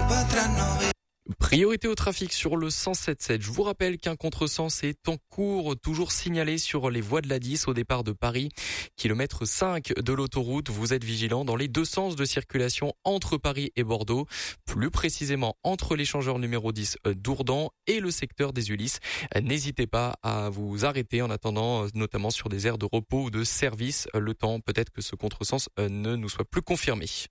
Priorité au trafic sur le 177. Je vous rappelle qu'un contresens est en cours, toujours signalé sur les voies de la 10 au départ de Paris. Kilomètre 5 de l'autoroute. Vous êtes vigilants dans les deux sens de circulation entre Paris et Bordeaux. Plus précisément entre l'échangeur numéro 10 d'Ourdan et le secteur des Ulysses. N'hésitez pas à vous arrêter en attendant, notamment sur des aires de repos ou de service. Le temps, peut-être que ce contresens ne nous soit plus confirmé.